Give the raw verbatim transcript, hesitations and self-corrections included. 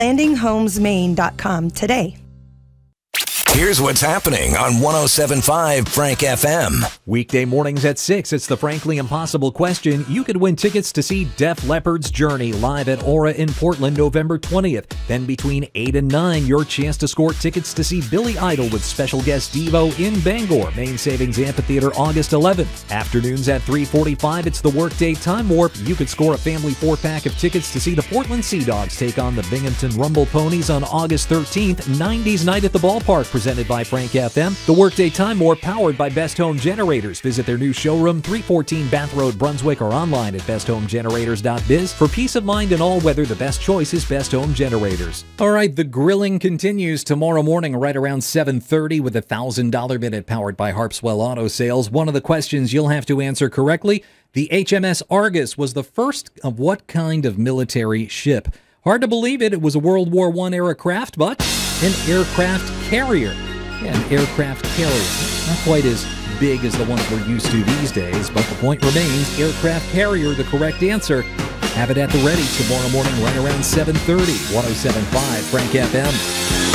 landing homes maine dot com today. Here's what's happening on one oh seven point five Frank F M. Weekday mornings at six, it's the Frankly Impossible question. You could win tickets to see Def Leppard's Journey live at Aura in Portland November twentieth. Then between eight and nine, your chance to score tickets to see Billy Idol with special guest Devo in Bangor, Maine Savings Amphitheater, August eleventh. Afternoons at three forty-five, it's the Workday Time Warp. You could score a family four-pack of tickets to see the Portland Sea Dogs take on the Binghamton Rumble Ponies on August thirteenth. nineties Night at the Ballpark, presented by Frank F M. The Workday Time Warp, powered by Best Home Generators. Visit their new showroom, three fourteen Bath Road, Brunswick, or online at best home generators dot biz. For peace of mind in all weather, the best choice is Best Home Generators. All right, the grilling continues tomorrow morning right around seven thirty with a one thousand dollars minute powered by Harpswell Auto Sales. One of the questions you'll have to answer correctly: the H M S Argus was the first of what kind of military ship? Hard to believe it, it was a World War One era craft, but an aircraft carrier. Yeah, an aircraft carrier. Not quite as big as the ones we're used to these days, but the point remains, aircraft carrier, the correct answer. Have it at the ready tomorrow morning right around seven thirty. one oh seven point five Frank F M.